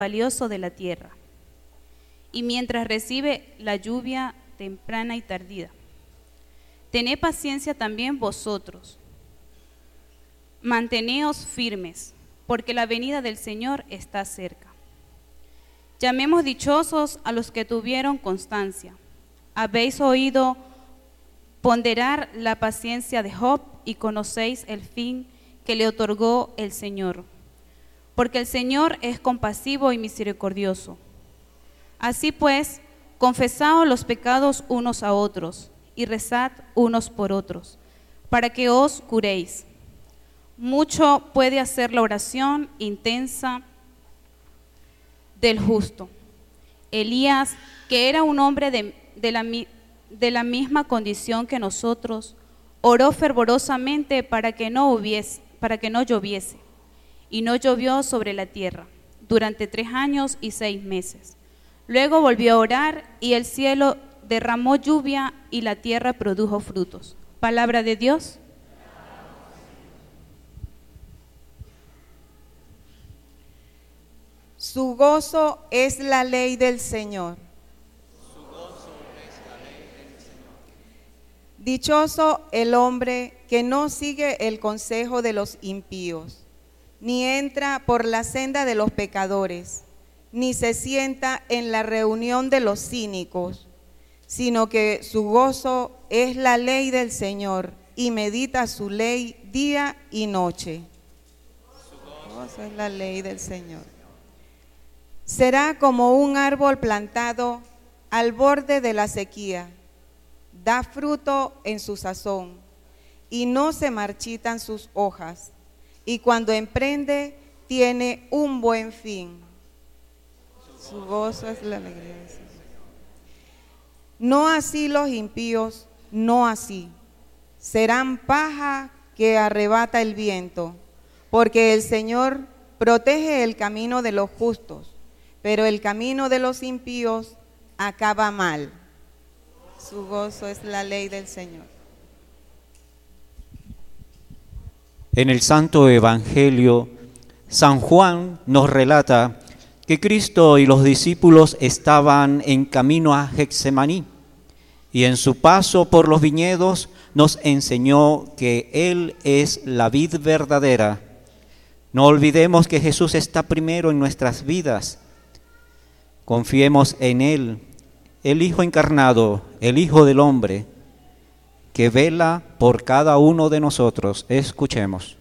valioso de la tierra, y mientras recibe la lluvia temprana y tardía. Tened paciencia también vosotros. Manteneos firmes, porque la venida del Señor está cerca. Llamemos dichosos a los que tuvieron constancia. Habéis oído ponderar la paciencia de Job y conocéis el fin que le otorgó el Señor. Porque el Señor es compasivo y misericordioso. Así pues, confesaos los pecados unos a otros y rezad unos por otros, para que os curéis. Mucho puede hacer la oración intensa del justo. Elías, que era un hombre de la misma condición que nosotros, oró fervorosamente para que no lloviese, y no llovió sobre la tierra durante 3 años y 6 meses. Luego volvió a orar, y el cielo derramó lluvia, y la tierra produjo frutos. Palabra de Dios. Su gozo es la ley del Señor. Su gozo es la ley del Señor. Dichoso el hombre que no sigue el consejo de los impíos, ni entra por la senda de los pecadores, ni se sienta en la reunión de los cínicos, sino que su gozo es la ley del Señor, y medita su ley día y noche. Su gozo es la ley del Señor. Será como un árbol plantado al borde de la sequía, da fruto en su sazón, y no se marchitan sus hojas, y cuando emprende tiene un buen fin. Su gozo es la alegría del Señor. No así los impíos, no así. Serán paja que arrebata el viento, porque el Señor protege el camino de los justos, pero el camino de los impíos acaba mal. Su gozo es la ley del Señor. En el Santo Evangelio, San Juan nos relata que Cristo y los discípulos estaban en camino a Getsemaní, y en su paso por los viñedos nos enseñó que Él es la vid verdadera. No olvidemos que Jesús está primero en nuestras vidas. Confiemos en Él, el Hijo encarnado, el Hijo del Hombre, que vela por cada uno de nosotros. Escuchemos.